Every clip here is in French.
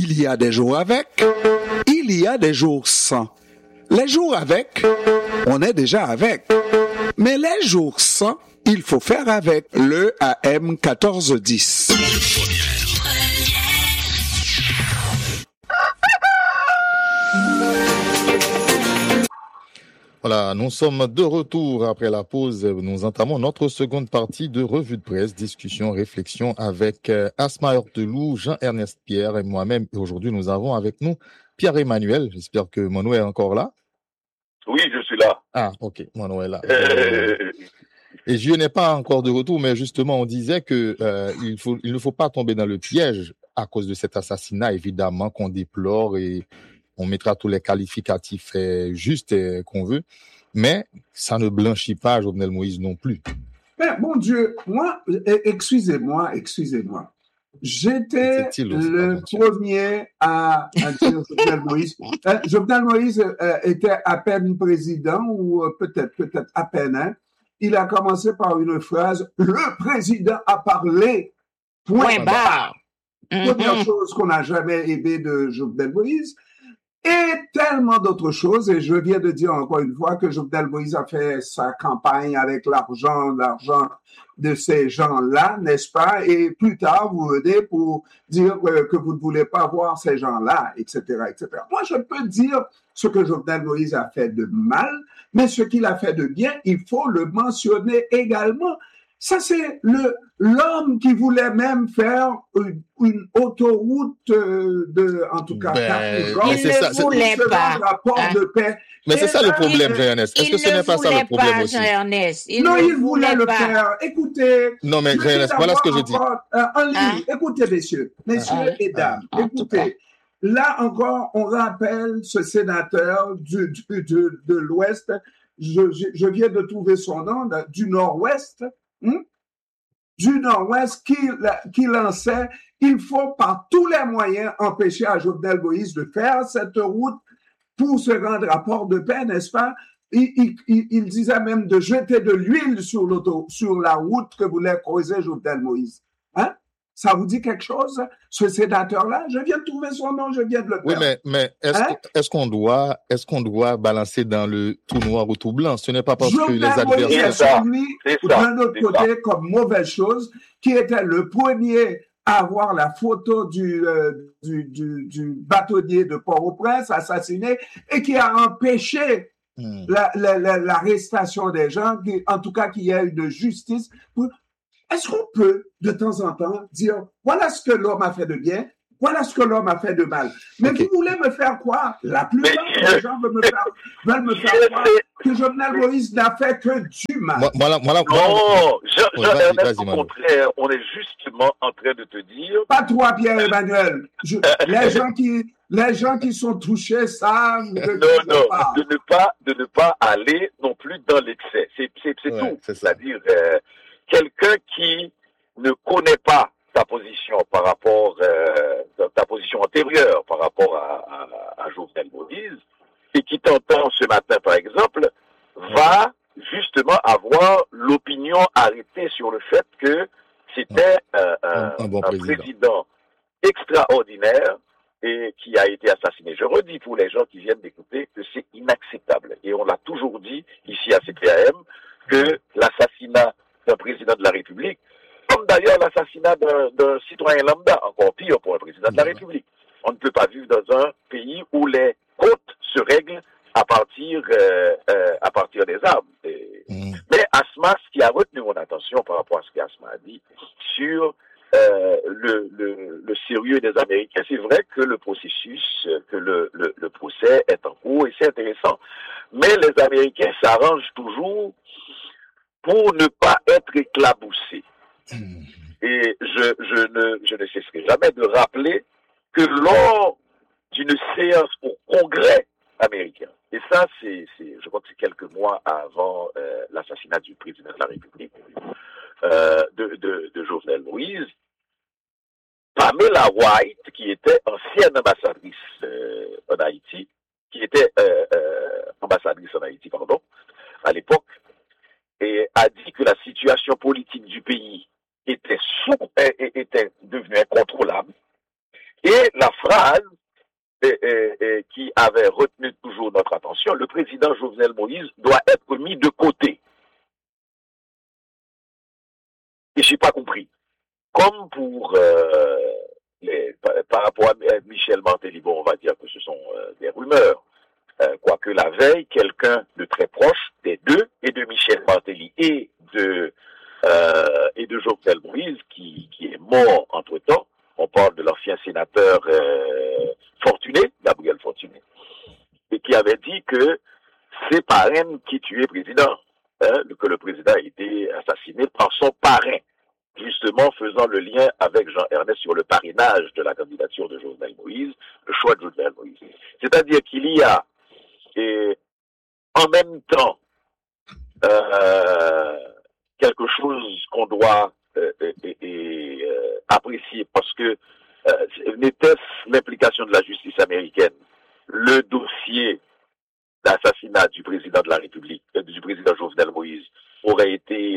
Il y a des jours avec, il y a des jours sans. Les jours avec, on est déjà avec. Mais les jours sans, il faut faire avec le AM 1410. Voilà, nous sommes de retour après la pause. Nous entamons notre seconde partie de revue de presse, discussion, réflexion avec Asma Heurtelou, Jean-Ernest Pierre et moi-même. Et aujourd'hui, nous avons avec nous Pierre-Emmanuel. J'espère que Mano est encore là. Oui, je suis là. Ah, ok, Mano est là. Et je n'ai pas encore de retour, mais justement, on disait que il ne faut pas tomber dans le piège à cause de cet assassinat, évidemment, qu'on déplore et on mettra tous les qualificatifs justes qu'on veut, mais ça ne blanchit pas Jovenel Moïse non plus. Mais mon Dieu, moi, excusez-moi, j'étais le premier à dire Jovenel Moïse. Jovenel Moïse était à peine président, ou peut-être à peine. Hein. Il a commencé par une phrase, le président a parlé, point barre. Première chose qu'on n'a jamais aimé de Jovenel Moïse. Et tellement d'autres choses, et je viens de dire encore une fois que Jovenel Moïse a fait sa campagne avec l'argent de ces gens-là, n'est-ce pas? Et plus tard, vous venez pour dire que vous ne voulez pas voir ces gens-là, etc., etc. Moi, je peux dire ce que Jovenel Moïse a fait de mal, mais ce qu'il a fait de bien, il faut le mentionner également. Ça, c'est l'homme qui voulait même faire une autoroute en tout cas, il ne voulait pas. De paix. Mais c'est ça le problème, Jean-Ernest. Est-ce que ce n'est pas ça le problème aussi? Non, il voulait le faire. Écoutez. Non, mais Jean-Ernest, voilà ce que je dis. En ligne, écoutez, messieurs et dames, écoutez. Là encore, on rappelle ce sénateur de l'Ouest. Je viens de trouver son nom, du Nord-Ouest. Du Nord-Ouest qui lançait il faut par tous les moyens empêcher à Jovenel Moïse de faire cette route pour se rendre à Port-de-Paix, n'est-ce pas? Il disait même de jeter de l'huile sur la route que voulait creuser Jovenel Moïse. Hein? Ça vous dit quelque chose, ce sénateur-là? Je viens de trouver son nom, je viens de le faire. Oui, mais est-ce qu'on doit balancer dans le tout noir ou tout blanc? Ce n'est pas parce que les adversaires sont mis d'un autre côté comme mauvaise chose, qui était le premier à avoir la photo du bâtonnier de Port-au-Prince assassiné et qui a empêché l'arrestation des gens, en tout cas qu'il y ait une justice. Est-ce qu'on peut, de temps en temps, dire voilà ce que l'homme a fait de bien, voilà ce que l'homme a fait de mal. Mais vous voulez me faire croire, la plupart des gens veulent me faire croire que Jovenel Moïse n'a fait que du mal. Non, Jean-Ernest, au contraire, on est justement en train de te dire... Pas toi, Pierre-Emmanuel. Les gens qui sont touchés savent... de ne pas aller non plus dans l'excès. C'est tout. C'est-à-dire... quelqu'un qui ne connaît pas ta position par rapport, ta position antérieure par rapport à Jovenel Moïse, et qui t'entend ce matin, par exemple, va justement avoir l'opinion arrêtée sur le fait que c'était un président extraordinaire et qui a été assassiné. Je redis pour les gens qui viennent d'écouter que c'est inacceptable. Et on l'a toujours dit ici à CPAM que l'assassinat d'un président de la République, comme d'ailleurs l'assassinat d'un citoyen lambda, encore pire pour un président de la République. On ne peut pas vivre dans un pays où les côtes se règlent à partir des armes. Mais Asma, ce qui a retenu mon attention par rapport à ce qu'Asma a dit sur le sérieux des Américains, c'est vrai que le processus, que le procès est en cours et c'est intéressant. Mais les Américains s'arrangent toujours pour ne pas être éclaboussés. Et je ne cesserai jamais de rappeler que lors d'une séance au Congrès américain, et ça, je crois que c'est quelques mois avant l'assassinat du président de la République, de Jovenel Moïse, Pamela White, qui était ancienne ambassadrice en Haïti, à l'époque, et a dit que la situation politique du pays était devenue incontrôlable. Et la phrase base qui avait retenu toujours notre attention, le président Jovenel Moïse doit être mis de côté. Et j'ai pas compris. Comme pour par rapport à Michel Martelly, bon, on va dire que ce sont des rumeurs. Quoique la veille, quelqu'un de très proche des deux, et de Michel Martelly et de Jovenel Moïse, qui est mort entre-temps, on parle de l'ancien sénateur Fortuné, Gabriel Fortuné, et qui avait dit que c'est parrain qui tuait le président, que le président a été assassiné par son parrain, justement faisant le lien avec Jean-Ernest sur le parrainage de la candidature de Jovenel Moïse, le choix de Jovenel Moïse. C'est-à-dire qu'il y a en même temps quelque chose qu'on doit apprécier, parce que n'était-ce l'implication de la justice américaine, le dossier d'assassinat du président de la République, du président Jovenel Moïse, aurait été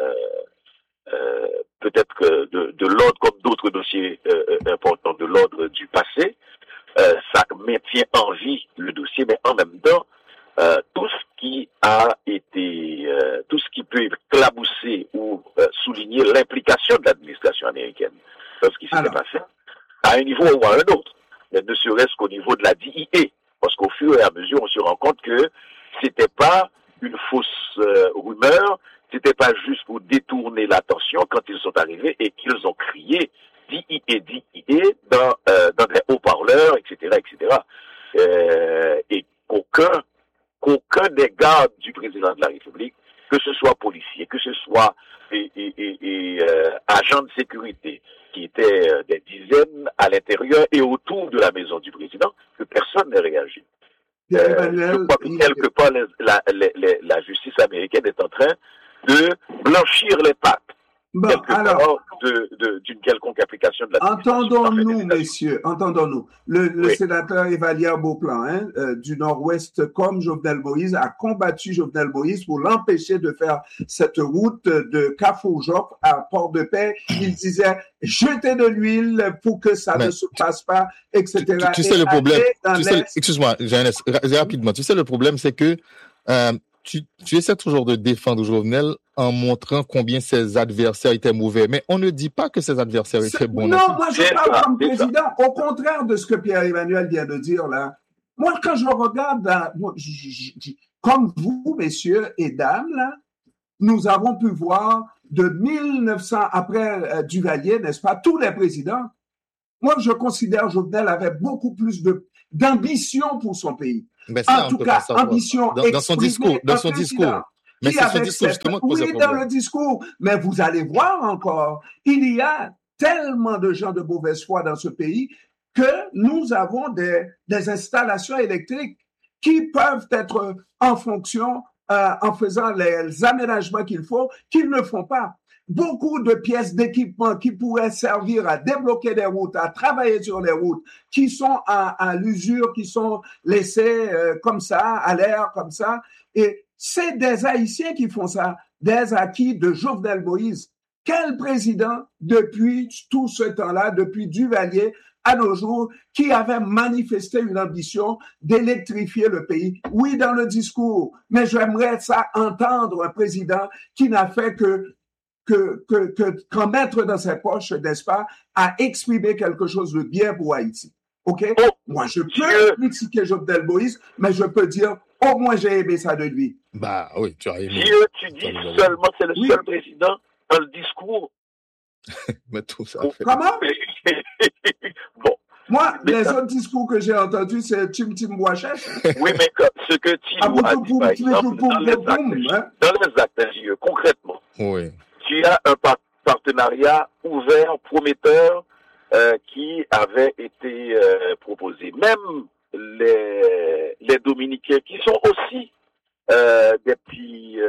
peut-être que de l'ordre, comme d'autres dossiers importants, de l'ordre du passé, ça maintient en vie le dossier, mais en même temps, tout ce qui a été, tout ce qui peut éclabousser ou souligner l'implication de l'administration américaine dans ce qui s'était passé, à un niveau ou à un autre, mais ne serait-ce qu'au niveau de la DIA, parce qu'au fur et à mesure, on se rend compte que c'était pas une fausse rumeur, c'était pas juste pour détourner l'attention quand ils sont arrivés et qu'ils ont crié DIA dans des haut-parleurs, etc., etc. Et qu'aucun des gardes du président de la République, que ce soit policiers, que ce soit agents de sécurité, qui étaient des dizaines à l'intérieur et autour de la maison du président, que personne n'a réagi. Je crois que quelque part, la justice américaine est en train de blanchir les pattes. Bon, alors, d'une quelconque application de la entendons-nous, messieurs, entendons-nous. Le sénateur Evalier Beauplan, du Nord-Ouest, comme Jovenel Moïse, a combattu Jovenel Moïse pour l'empêcher de faire cette route de Cafourjok à Port-de-Paix. Il disait, jetez de l'huile pour que ça ne se passe pas, etc. Tu sais le problème, excuse-moi, Jeannès, rapidement, tu sais le problème, c'est que tu essaies toujours de défendre Jovenel en montrant combien ses adversaires étaient mauvais, mais on ne dit pas que ses adversaires étaient bons. Non, moi je parle comme président, au contraire de ce que Pierre-Emmanuel vient de dire là. Moi, quand je regarde, comme vous, messieurs et dames, là, nous avons pu voir de 1900, après Duvalier, n'est-ce pas, tous les présidents. Moi, je considère Jovenel avait beaucoup plus d'ambition pour son pays. Mais ça, en tout cas, ambition dans son discours. Mais c'est son discours justement qui pose problème. Oui, dans le discours. Mais vous allez voir encore, il y a tellement de gens de mauvaise foi dans ce pays que nous avons des installations électriques qui peuvent être en fonction, en faisant les aménagements qu'il faut, qu'ils ne font pas. Beaucoup de pièces d'équipement qui pourraient servir à débloquer des routes, à travailler sur les routes, qui sont à l'usure, qui sont laissées comme ça, à l'air, comme ça. Et c'est des Haïtiens qui font ça, des acquis de Jovenel Moïse. Quel président, depuis tout ce temps-là, depuis Duvalier à nos jours, qui avait manifesté une ambition d'électrifier le pays? Oui, dans le discours, mais j'aimerais ça entendre un président qui n'a fait qu'en mettre dans ses poches, n'est-ce pas, à exprimer quelque chose de bien pour Haïti. OK? Moi, je peux critiquer Jovenel Moïse, mais je peux dire, au moins, j'ai aimé ça de lui. Bah oui, tu as aimé. Tu dis seulement, c'est le seul président dans le discours. Mais tout ça fait... Comment? Bon. Moi, les autres discours que j'ai entendus, c'est Tim Boachèche. Oui, mais ce que Tim a dit, par exemple, dans les actes, concrètement, oui. Tu as un partenariat ouvert, prometteur, qui avait été proposé. Même les Dominicains, qui sont aussi des petits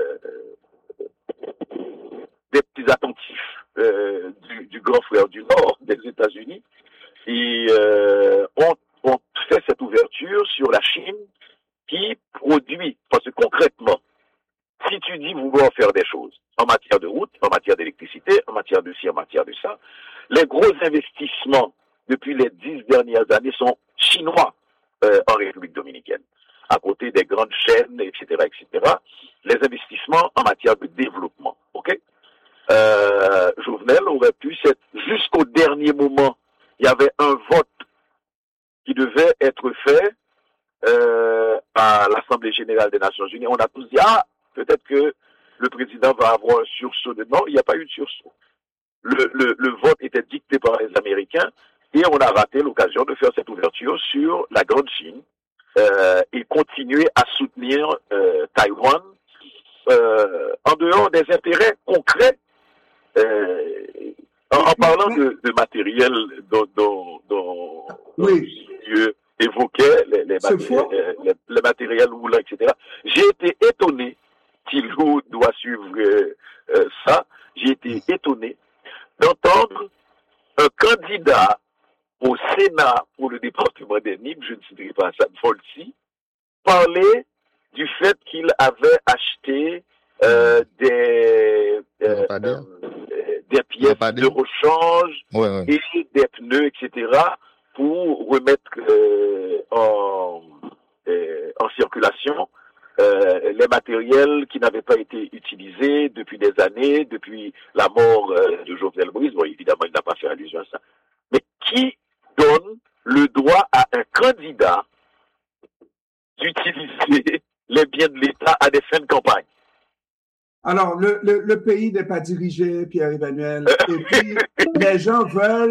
attentifs du grand frère du Nord des États-Unis, et ont fait cette ouverture sur la Chine qui produit, parce que concrètement, si tu dis vouloir faire des choses en matière de route, en matière d'électricité, en matière de ci, en matière de ça, les gros investissements depuis les 10 dernières années sont chinois en République dominicaine. À côté des grandes chaînes, etc., les investissements en matière de développement. Ok? Jovenel aurait pu, jusqu'au dernier moment, il y avait un vote qui devait être fait à l'Assemblée générale des Nations Unies. On a tous dit, peut-être que le président va avoir un sursaut de non, il n'y a pas eu de sursaut. Le vote était dicté par les Américains et on a raté l'occasion de faire cette ouverture sur la Grande Chine et continuer à soutenir Taïwan en dehors des intérêts concrets. En parlant de matériel dont oui. Dieu évoquait, les matériels roulants, etc. J'ai été étonné, Thilo doit suivre ça, j'ai été étonné d'entendre un candidat au Sénat pour le département des Nîmes, je ne citerai pas Hassan Folsi, parler du fait qu'il avait acheté des pièces de rechange et des pneus, etc., pour remettre en circulation les matériels qui n'avaient pas été utilisés depuis des années, depuis la mort de Jovenel Moïse. Bon, évidemment, il n'a pas fait allusion à ça. Mais qui donne le droit à un candidat d'utiliser les biens de l'État à des fins de campagne? Alors, le pays n'est pas dirigé, Pierre-Emmanuel. Et puis, les gens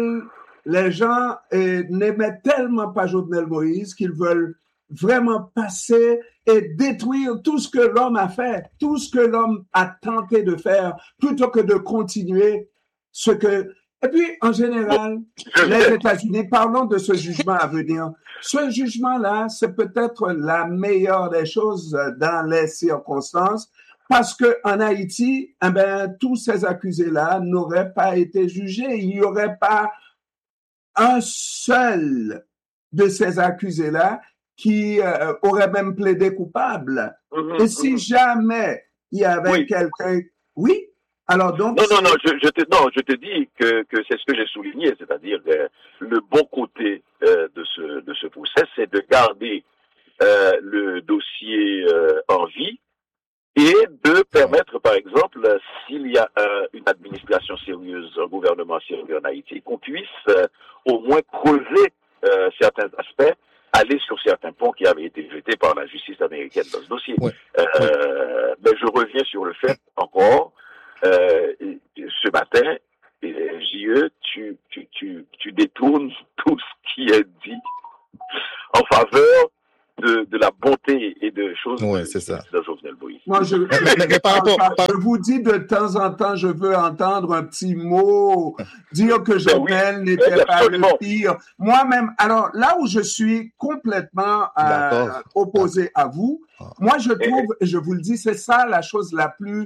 n'aimaient tellement pas Jovenel Moïse qu'ils veulent vraiment passer et détruire tout ce que l'homme a fait, tout ce que l'homme a tenté de faire, plutôt que de continuer ce que... Et puis, en général, les États-Unis, parlons de ce jugement à venir. Ce jugement-là, c'est peut-être la meilleure des choses dans les circonstances, parce que en Haïti, tous ces accusés-là n'auraient pas été jugés. Il n'y aurait pas un seul de ces accusés-là qui aurait même plaidé coupable. Et si jamais il y avait quelqu'un... Oui? Alors donc... Non, je te dis que c'est ce que j'ai souligné, c'est-à-dire le bon côté de ce procès, c'est de garder le dossier en vie et de permettre, par exemple, s'il y a une administration sérieuse, un gouvernement sérieux en Haïti, qu'on puisse au moins creuser certains aspects, aller sur certains ponts qui avaient été jetés par la justice américaine dans ce dossier. Mais je reviens sur le fait encore, ce matin, JE, tu détournes tout ce qui est dit en faveur de la bonté et de choses de Jovenel Moïse. Moi, je vous dis de temps en temps, je veux entendre un petit mot, dire que Jovenel n'était pas le pire. Moi-même, alors là où je suis complètement opposé à vous, moi je trouve, et je vous le dis, c'est ça la chose la plus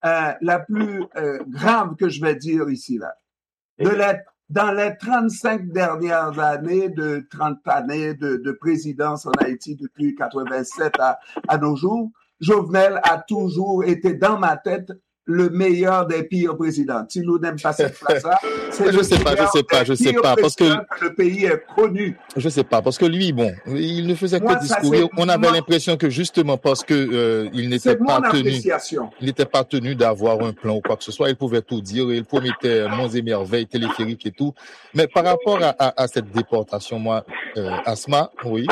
grave que je vais dire ici, là. Dans les 35 dernières années, 30 années de présidence en Haïti depuis 87 à nos jours, Jovenel a toujours été dans ma tête le meilleur des pires présidents. Si nous n'aimons pas cette phrase-là, c'est je sais pas, parce que le pays est connu. Je sais pas, parce que lui, il ne faisait que discourir. On avait l'impression que justement parce que il n'était pas tenu d'avoir un plan ou quoi que ce soit, il pouvait tout dire, il promettait monts et merveilles, téléphériques et tout. Mais par rapport à cette déportation, moi, Asma, oui.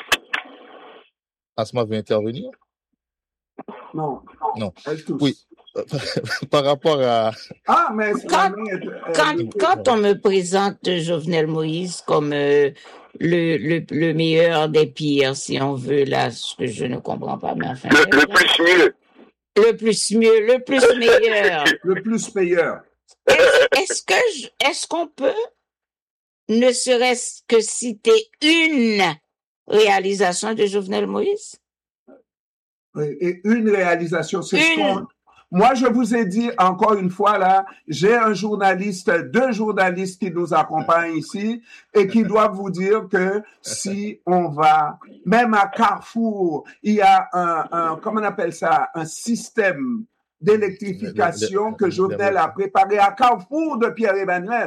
Asma veut intervenir? Non. Oui. Par rapport à... mais quand on me présente Jovenel Moïse comme le meilleur des pires, si on veut, là, ce que je ne comprends pas, mais enfin... Le plus mieux. Le plus meilleur. Le plus meilleur. Est-ce qu'on peut, ne serait-ce que citer une réalisation de Jovenel Moïse? Et une réalisation, c'est ce qu'on... Moi, je vous ai dit encore une fois là, j'ai deux journalistes qui nous accompagnent ici et qui doivent vous dire que si on va, même à Carrefour, il y a comment on appelle ça, un système d'électrification que Jovenel a préparé à Carrefour de Pierre-Emmanuel, hein.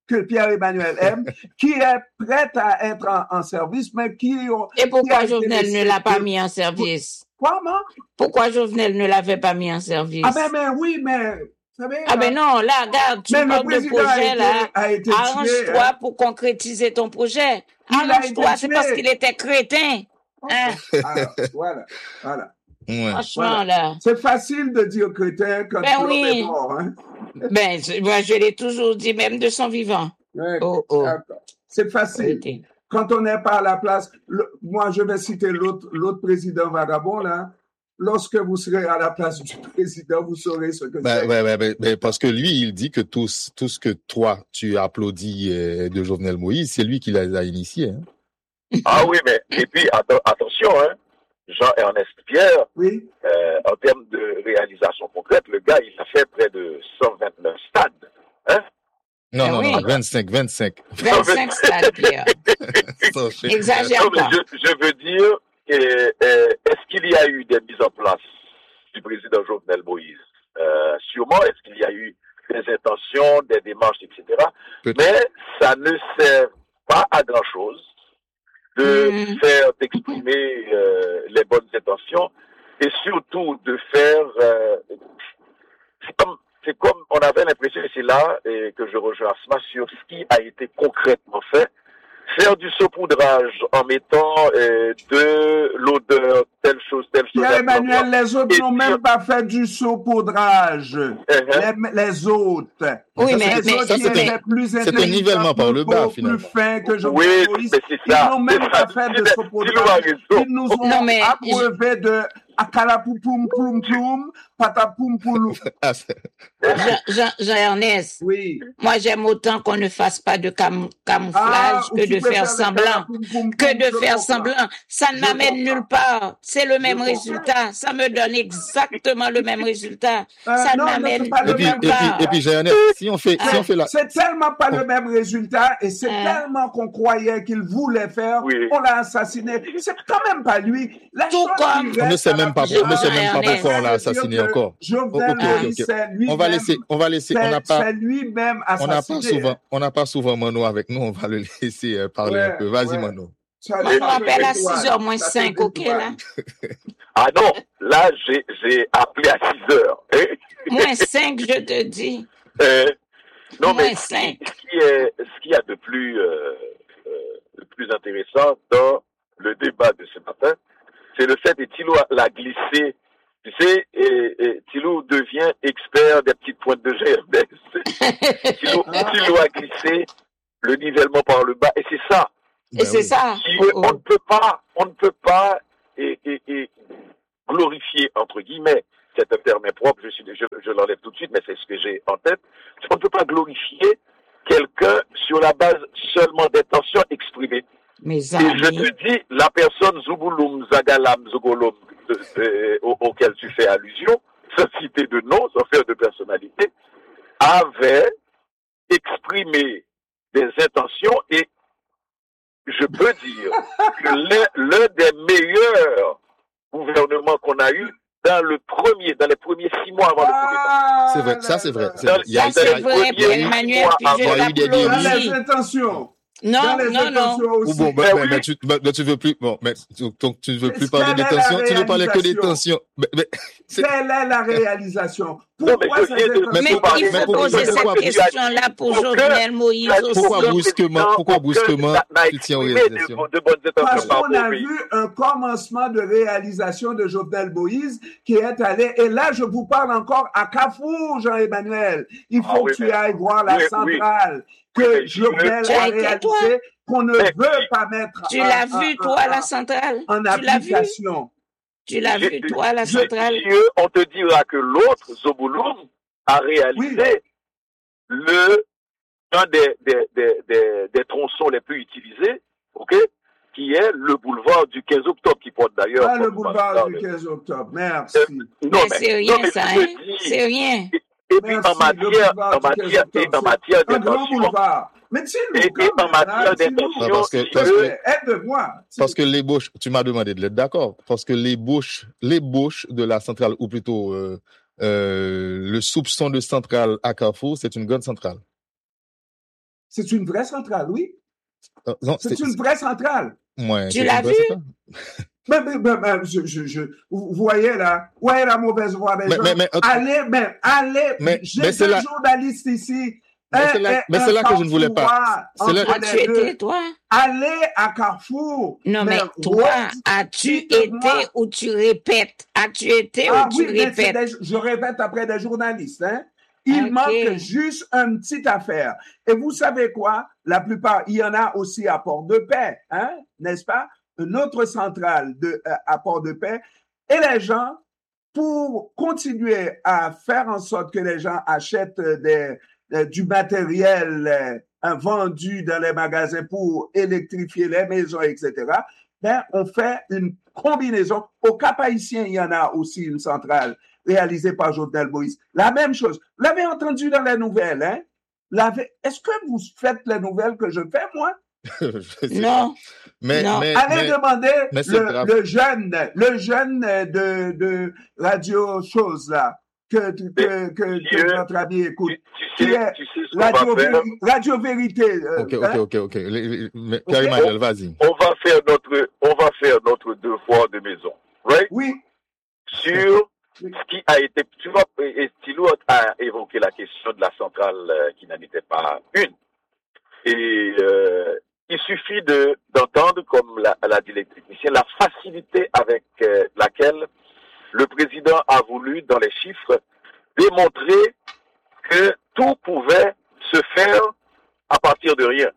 que Pierre-Emmanuel aime, qui est prête à être en service, mais qui... Et pourquoi Jovenel ne l'a pas mis en service? Comment? Pourquoi Jovenel ne l'avait pas mis en service? Ah mais oui, mais... Ah ben non, là, regarde, tu parles de projet, là. Arrange-toi pour concrétiser ton projet. Arrange-toi, c'est parce qu'il était crétin. Hein? Alors, voilà. Ouais. Franchement, là. C'est facile de dire crétin quand l'homme est mort, hein? Ben, moi, je l'ai toujours dit, même de son vivant. Ouais, c'est facile. Okay. Quand on n'est pas à la place, moi, je vais citer l'autre président vagabond, là. Lorsque vous serez à la place du président, vous saurez ce que c'est. Ben, parce que lui, il dit que tout ce que toi, tu applaudis de Jovenel Moïse, c'est lui qui les a initiés. Hein? Ah oui, mais et puis attention, hein, Jean-Ernest Pierre, oui. En termes de réalisation concrète, le gars, il a fait près de 129 stades. Hein? Non, 25. 25 stades, Pierre. Exagère pas. Je veux dire, est-ce qu'il y a eu des mises en place du président Jovenel Moïse? Sûrement, est-ce qu'il y a eu des intentions, des démarches, etc. Mais ça ne sert pas à grand-chose de faire d'exprimer les bonnes intentions et surtout de faire... c'est comme on avait l'impression, c'est là et que je rejoins Asma sur ce qui a été concrètement fait. Faire du saupoudrage en mettant de l'odeur, telle chose. Pierre-Emmanuel, les autres n'ont même pas fait du saupoudrage. Les autres. Oui, mais c'est un nivellement par le bas, finalement. Plus fin que je oui, mais c'est ça. Ils n'ont même pas fait de saupoudrage. Ils nous ont abreuvé de akalapoum poum poum, patapoum poulou. Jean-Ernest. Oui. Moi, j'aime autant qu'on ne fasse pas de camouflage que de faire semblant. Ça ne m'amène nulle part. C'est le même résultat. Ça me donne exactement le même résultat. Ça ne m'amène nulle part. Et puis, Jean-Ernest, si on fait la... C'est tellement pas le même résultat et c'est tellement qu'on croyait qu'il voulait faire, on l'a assassiné. C'est quand même pas lui. On ne sait même pas pourquoi on l'a assassiné encore. On va laisser. C'est lui-même assassiné. On n'a pas souvent Mano avec nous. On va le laisser parler un peu. Vas-y, Mano. On m'appelle à 6h moins 5, ok, là? Ah non, là, j'ai appelé à 6h. Moins 5, je te dis. Non, moins mais 5. Ce qu'il y a de plus intéressant dans le débat de ce matin, c'est le fait que Thilo l'a glissé. Tu sais, Thilo devient expert des petites pointes de GRDS. Thilo a glissé le nivellement par le bas, et c'est ça. Et c'est ça. On ne peut pas glorifier, entre guillemets, cet terme est propre, je l'enlève tout de suite, mais c'est ce que j'ai en tête. On ne peut pas glorifier quelqu'un sur la base seulement d'intentions exprimées. Mes amis. Et je te dis, la personne Zouboulum, Zagalam, Zogolom, auquel tu fais allusion, sans citer de nom, sans faire de personnalité, avait exprimé des intentions et je peux dire que l'un des meilleurs gouvernements qu'on a eu dans les premiers 6 mois avant le C'est vrai, ça c'est vrai. C'est vrai, Pierre-Emmanuel, puis je t'applaudis. Dans les intentions. Non. Mais tu veux plus, donc tu ne veux plus parler des tensions, tu ne parlais que des tensions. Quelle est la réalisation? Mais il faut poser cette question-là pour Jovenel Moïse aussi. Pourquoi brusquement tu tiens aux réalisations? Parce qu'on a vu un commencement de réalisation de Jovenel Moïse qui est allé, et là je vous parle encore à Carrefour, Jean-Emmanuel. Il faut que tu ailles voir la centrale que Jovenel a réalisée, qu'on ne veut pas mettre Tu l'as vu, toi, la centrale? En application. Tu l'as vu, toi, la centrale? On te dira que l'autre, Zobouloum, a réalisé un des tronçons les plus utilisés, ok, qui est le boulevard du 15 octobre, qui porte d'ailleurs... le boulevard du 15 octobre, merci. C'est rien, ça, hein? C'est rien. Et puis en matière d'intention. Parce que l'ébauche, tu m'as demandé de l'être d'accord, parce que l'ébauche de la centrale, ou plutôt le soupçon de centrale à Carrefour, c'est une grande centrale. C'est une vraie centrale, oui. Non, c'est une vraie centrale. Ouais, tu l'as vu? Vous voyez là, la mauvaise voix des gens. Allez, j'ai deux journalistes ici. Mais c'est là que je ne voulais pas. As-tu été, toi? Allez à Carrefour. Non, mais toi, as-tu été ou tu répètes? As-tu été ou tu répètes? Je répète après des journalistes, hein. Il manque juste une petite affaire. Et vous savez quoi? La plupart, il y en a aussi à Port-de-Paix, hein, n'est-ce pas? Une autre centrale à Port-de-Paix. Et les gens, pour continuer à faire en sorte que les gens achètent du matériel vendu dans les magasins pour électrifier les maisons, etc., on fait une combinaison. Au Cap-Haïtien, il y en a aussi une centrale réalisée par Jovenel Moïse. La même chose. Vous l'avez entendu dans les nouvelles, hein? Est-ce que vous faites les nouvelles que je fais, moi? Non. Allez demander le jeune de Radio Chose, là, que notre ami écoute. Radio Vérité. Ok. Pierre-Emmanuel, vas-y. On va faire notre devoir de maison. Right? Oui. Sur ce qui a été, tu vois, Stilo a évoqué la question de la centrale qui n'en était pas une. Et il suffit d'entendre, comme l'a dit l'électricien, la facilité avec laquelle le président a voulu, dans les chiffres, démontrer que tout pouvait se faire à partir de rien.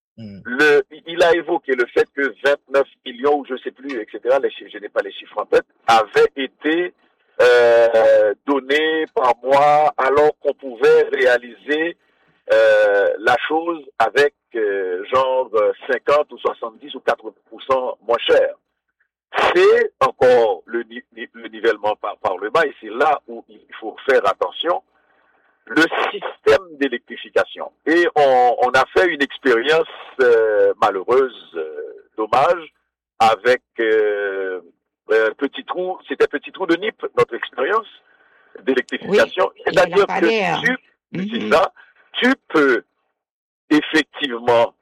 Il a évoqué le fait que 29 millions, ou je ne sais plus, etc., je n'ai pas les chiffres en tête, avaient été donnés par mois, alors qu'on pouvait réaliser la chose avec genre 50 ou 70 ou 80% moins cher. C'est encore le nivellement par le bas, et c'est là où il faut faire attention. Le système d'électrification. Et on a fait une expérience malheureuse, dommage, avec Petit Trou, c'était Petit Trou de Nip, notre expérience d'électrification. Oui, c'est-à-dire que tu peux effectivement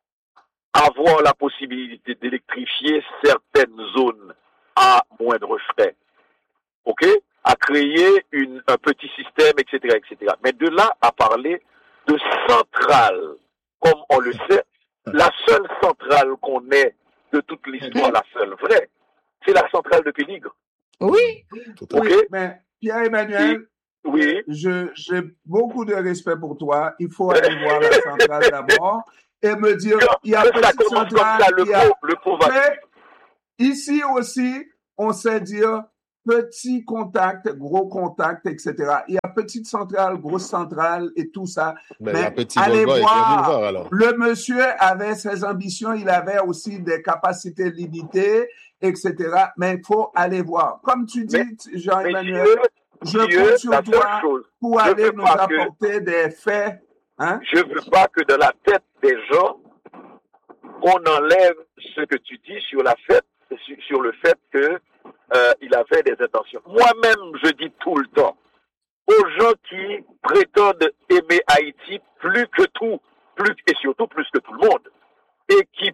avoir la possibilité d'électrifier certaines zones à moindre frais. OK? À créer un petit système, etc., etc. Mais de là à parler de centrale, comme on le sait, la seule centrale qu'on ait de toute l'histoire, la seule vraie, c'est la centrale de Pénigre. Oui. OK? Mais Pierre-Emmanuel, oui. J'ai beaucoup de respect pour toi. Il faut aller voir la centrale d'abord et me dire, il y a petite centrale, mais ici aussi, on sait dire petit contact, gros contact, etc. Il y a petite centrale, grosse centrale et tout ça. Mais allez voir, le monsieur avait ses ambitions, il avait aussi des capacités limitées, etc. Mais il faut aller voir. Comme tu dis, Jean-Emmanuel, je compte sur toi pour aller nous apporter des faits. Hein? Je ne veux pas que dans la tête des gens, on enlève ce que tu dis sur le fait que il avait des intentions. Moi-même, je dis tout le temps aux gens qui prétendent aimer Haïti plus que tout, et surtout plus que tout le monde, et qui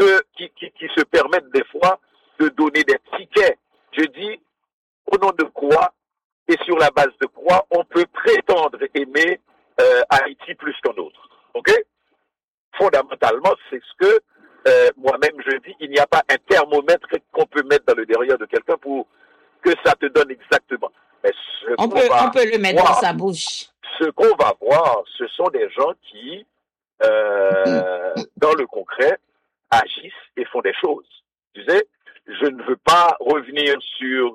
se permettent des fois de donner des tickets. Je dis, au nom de quoi et sur la base de quoi on peut prétendre aimer Haïti plus qu'un autre. OK? Fondamentalement, c'est ce que moi-même je dis, il n'y a pas un thermomètre qu'on peut mettre dans le derrière de quelqu'un pour que ça te donne exactement. Mais on peut le mettre dans sa bouche. Ce qu'on va voir, ce sont des gens qui, dans le concret, agissent et font des choses. Tu sais, je ne veux pas revenir sur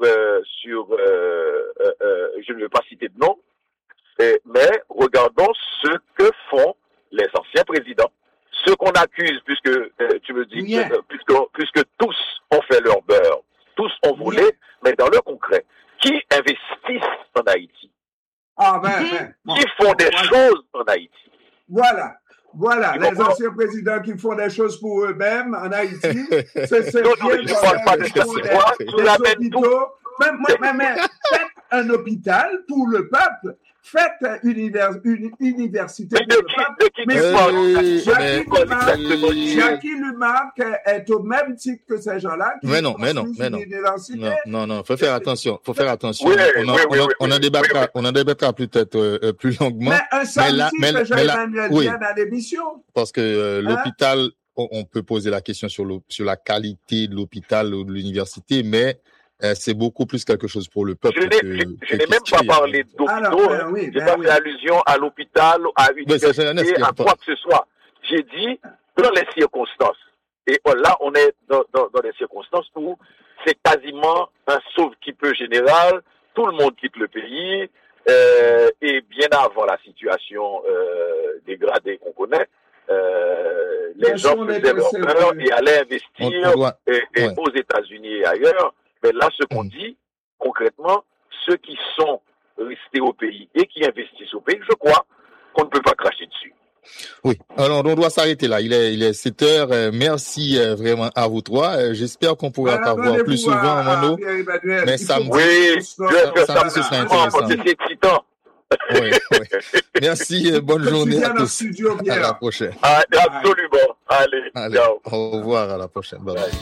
je ne veux pas citer de nom, mais regardons ce que font les anciens présidents. Ce qu'on accuse, puisque tu me dis, puisque tous ont fait leur beurre, tous ont volé, mais dans le concret, qui investissent en Haïti? Qui font des choses en Haïti? Voilà, les anciens présidents qui font des choses pour eux-mêmes en Haïti, c'est non, je ne parle pas de ça. un hôpital pour le peuple. Faites une université pour le peuple. Mais Jackie Lumarque est au même titre que ces gens-là. Mais non. Faut faire attention. On en débattra peut-être plus longuement. Mais un samedi, Jean-Emmanuel vient à l'émission. Parce que l'hôpital, on peut poser la question sur la qualité de l'hôpital ou de l'université, mais c'est beaucoup plus quelque chose pour le peuple. Je n'ai même pas parlé d'hôpitaux. J'ai pas fait allusion à l'hôpital, à l'université, à quoi que ce soit. J'ai dit dans les circonstances. Et là, on est dans des circonstances où c'est quasiment un sauve-qui-peut général. Tout le monde quitte le pays. Et bien avant la situation dégradée qu'on connaît, les gens faisaient leur peur et allaient investir aux États-Unis et ailleurs. Mais là, ce qu'on dit, concrètement, ceux qui sont restés au pays et qui investissent au pays, je crois qu'on ne peut pas cracher dessus. Oui. Alors, on doit s'arrêter là. Il est 7 heures. Merci vraiment à vous trois. J'espère qu'on pourra t'avoir plus souvent, Mano. Mais samedi, samedi, ce sera intéressant. C'est excitant. Oui. Merci. Bonne journée à tous. À la prochaine. Absolument. Allez. Ciao. Au revoir. À la prochaine. Bye bye.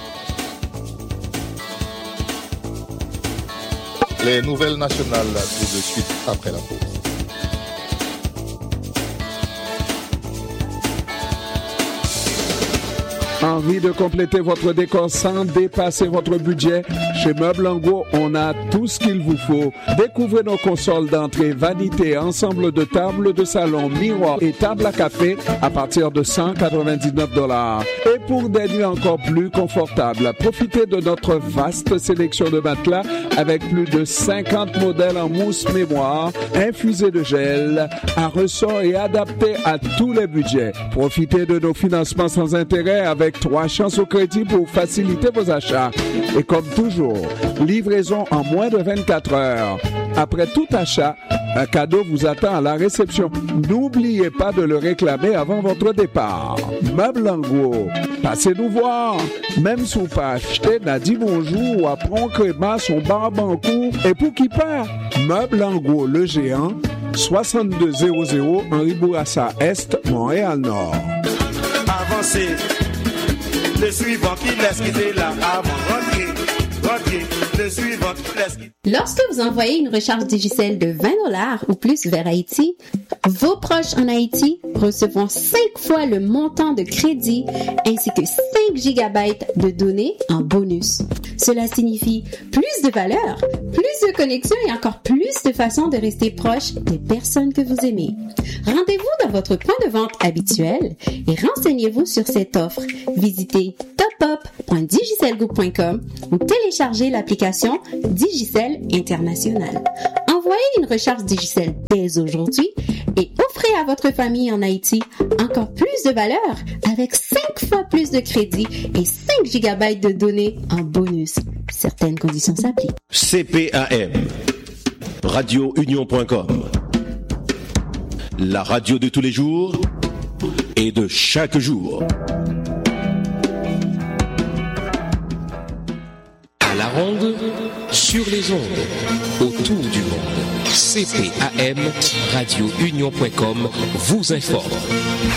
Les nouvelles nationales, tout de suite après la pause. Envie de compléter votre décor sans dépasser votre budget? Chez Meubles Angot, on a tout ce qu'il vous faut. Découvrez nos consoles d'entrée, vanité, ensemble de tables de salon, miroirs et tables à café à partir de $199. Et pour des nuits encore plus confortables, profitez de notre vaste sélection de matelas avec plus de 50 modèles en mousse mémoire, infusés de gel, à ressort et adaptés à tous les budgets. Profitez de nos financements sans intérêt avec 3 chances au crédit pour faciliter vos achats. Et comme toujours, livraison en moins de 24 heures. Après tout achat, un cadeau vous attend à la réception. N'oubliez pas de le réclamer avant votre départ. Meubles Angot, passez nous voir. Même si vous pas acheté, n'a dit bonjour ou apprend créma son barbancourt. Et pour qui part? Meubles Angot, le géant, 6200 Henri Bourassa Est, Montréal-Nord. Avancez. Le suivant qui laisse quitter là avant rentrer, le suivant qui laisse quitter. Lorsque vous envoyez une recharge Digicel de $20 ou plus vers Haïti, vos proches en Haïti recevront 5 fois le montant de crédit ainsi que 5 gigabytes de données en bonus. Cela signifie plus de valeur, plus de connexion et encore plus de façons de rester proche des personnes que vous aimez. Rendez-vous dans votre point de vente habituel et renseignez-vous sur cette offre. Visitez topup.digicelgroup.com ou téléchargez l'application Digicel International. Envoyez une recharge Digicel dès aujourd'hui et offrez à votre famille en Haïti encore plus de valeur avec 5 fois plus de crédit et 5 gigabytes de données en bonus. Certaines conditions s'appliquent. CPAM, radiounion.com, la radio de tous les jours et de chaque jour. À la ronde, sur les ondes, autour du monde. CPAM, radiounion.com vous informe.